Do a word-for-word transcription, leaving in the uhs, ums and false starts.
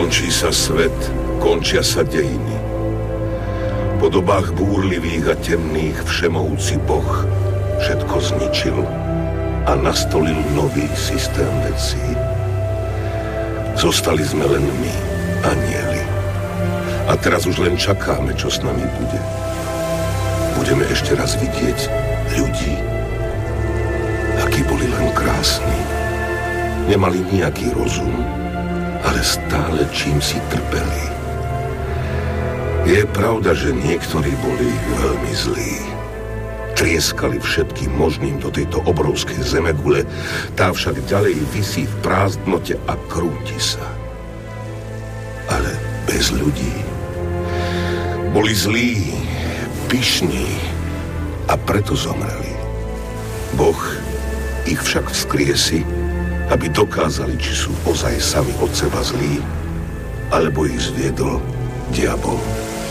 Končí sa svet, končia sa dejiny. Po dobách búrlivých a temných všemohúci Boh všetko zničil a nastolil nový systém vecí. Zostali sme len my, anjeli. A teraz už len čakáme, čo s nami bude. Budeme ešte raz vidieť ľudí, akí boli len krásni. Nemali nejaký rozum, ale stále čím si trpeli. Je pravda, že niektorí boli veľmi zlí. Trieskali všetkým možným do tejto obrovskej zemegule, tá však ďalej visí v prázdnote a krúti sa. Ale bez ľudí. Boli zlí, pyšní a preto zomreli. Boh ich však vzkriesi, aby dokázali, či sú ozaj sami od seba zlí, alebo ich zviedol diabol.